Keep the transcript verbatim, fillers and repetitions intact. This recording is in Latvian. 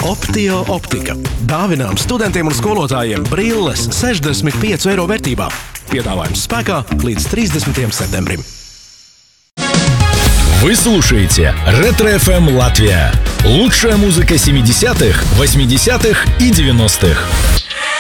Optio optika. Dāvinām studentiem un skolotājiem brilles sešdesmit pieci eiro vērtībā. Piedāvājums спека līdz тридцатого сентября. Вы слушаете Ретро эф эм Латвия. Лучшая музыка семидесятых, восьмидесятых и девяностых.